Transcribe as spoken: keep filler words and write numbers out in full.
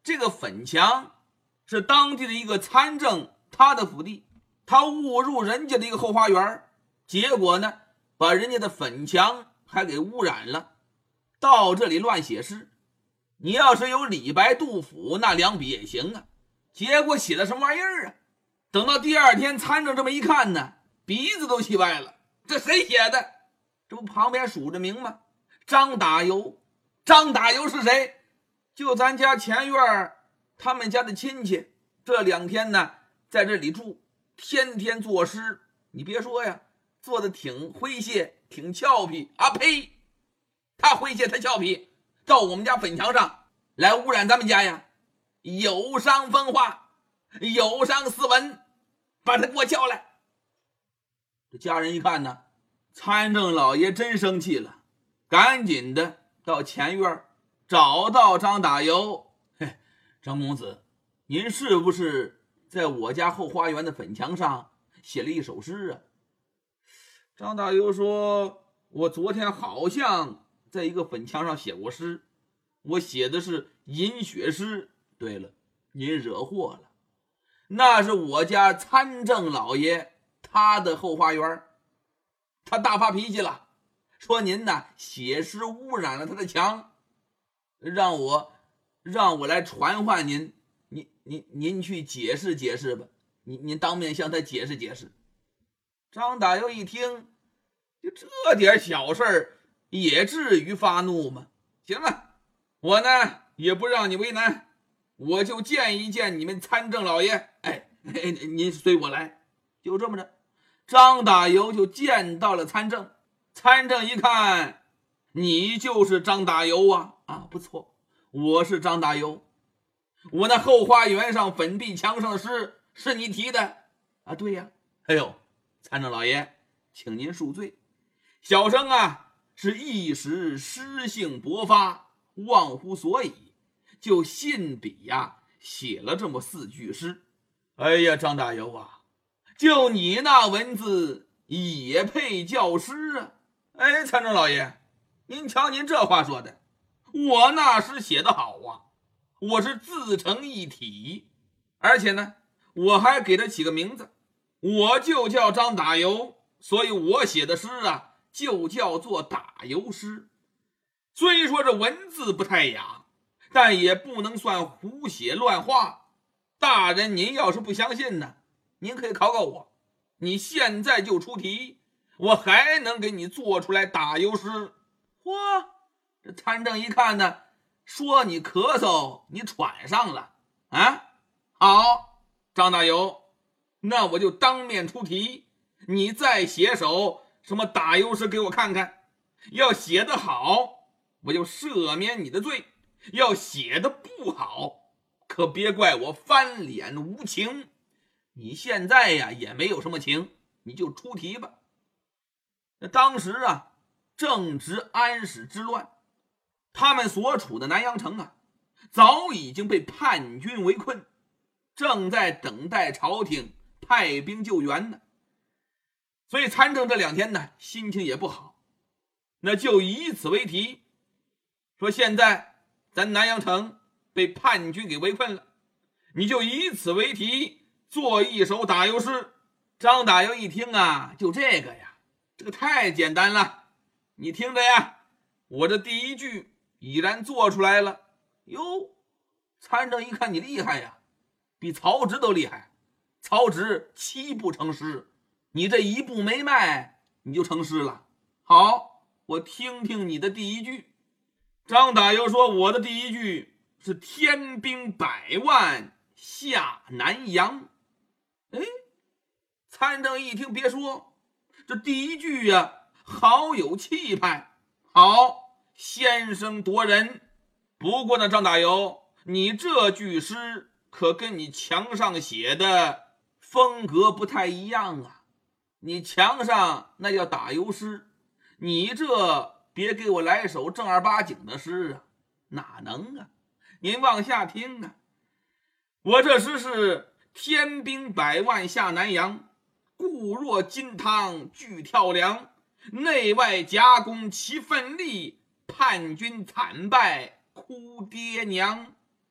这个粉墙是当地的一个参政他的府地，他误入人家的一个后花园，结果呢把人家的粉墙还给污染了，到这里乱写诗。你要是有李白杜甫那两笔也行啊，结果写的什么玩意儿啊？等到第二天参政这么一看呢，鼻子都气歪了，这谁写的？这不旁边数着名吗？张打油。张打油是谁？就咱家前院他们家的亲戚，这两天呢在这里住，天天作诗。你别说呀，做的挺诙谐，挺俏皮啊！呸，他诙谐他俏皮，到我们家粉墙上来污染咱们家呀，有伤风化，有伤斯文，把他给我叫来。这家人一看呢，参政老爷真生气了，赶紧的到前院找到张打油。嘿，张公子，您是不是在我家后花园的粉墙上写了一首诗啊？张打油说，我昨天好像在一个粉墙上写过诗，我写的是饮血诗。对了，您惹祸了，那是我家参政老爷他的后花园，他大发脾气了，说您呢写诗污染了他的墙，让我让我来传唤您，您您您去解释解释吧，您您当面向他解释解释。张打油一听，就这点小事儿也至于发怒吗？行了，我呢也不让你为难，我就见一见你们参政老爷。哎，您随我来。就这么着，张打油就见到了参政。参政一看，你就是张打油啊？啊，不错，我是张打油。我那后花园上粉壁墙上的诗是你提的啊？对呀。哎呦，参政老爷，请您恕罪，小生啊是一时诗性勃发，忘乎所以，就信笔呀写了这么四句诗。哎呀，张打油啊，就你那文字也配叫诗啊？哎，参政老爷，您瞧您这话说的，我那诗写得好啊，我是自成一体，而且呢我还给他起个名字，我就叫张打油，所以我写的诗啊就叫做打油诗。虽说这文字不太雅，但也不能算胡写乱画。大人您要是不相信呢，您可以考考我，你现在就出题，我还能给你做出来打油诗。嚯，这参政一看呢，说你咳嗽你喘上了啊？好，张打油，那我就当面出题，你再写首什么打油诗给我看看。要写得好，我就赦免你的罪；要写得不好，可别怪我翻脸无情。你现在呀也没有什么情，你就出题吧。那当时啊正值安史之乱，他们所处的南阳城啊早已经被叛军围困，正在等待朝廷派兵救援呢。所以参政这两天呢心情也不好，那就以此为题，说现在咱南阳城被叛军给围困了，你就以此为题做一首打油诗。张打油一听啊，就这个呀，这个太简单了，你听着呀，我这第一句已然做出来了。哟，参政一看你厉害呀，比曹植都厉害，曹植七步成诗，你这一步没迈你就成诗了。好，我听听你的第一句。张打油说，我的第一句是天兵百万下南阳。哎，参政一听，别说，这第一句呀好有气派，好，先声夺人。不过呢，张打油，你这句诗可跟你墙上写的风格不太一样啊。你墙上那叫打油诗，你这别给我来首正儿八经的诗啊，哪能啊？您往下听啊，我这诗是天兵百万下南阳，固若金汤俱跳梁，内外夹攻齐奋力，叛军惨败哭爹娘。